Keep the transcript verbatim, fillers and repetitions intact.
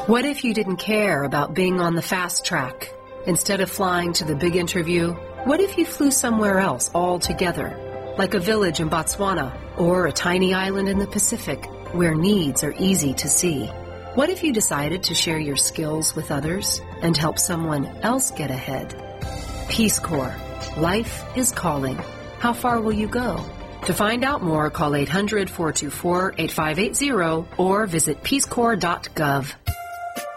What if you didn't care about being on the fast track? Instead of flying to the big interview, what if you flew somewhere else altogether, like a village in Botswana or a tiny island in the Pacific where needs are easy to see? What if you decided to share your skills with others and help someone else get ahead? Peace Corps. Life is calling. How far will you go? To find out more, call eight hundred, four two four, eight five eight zero or visit peace corps dot gov.